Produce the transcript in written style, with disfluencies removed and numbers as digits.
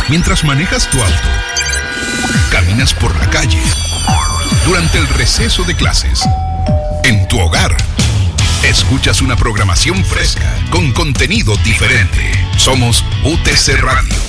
mientras manejas tu auto, caminas por la calle, durante el receso de clases, en tu hogar. Escuchas una programación fresca con contenido diferente. Somos UTC Radio.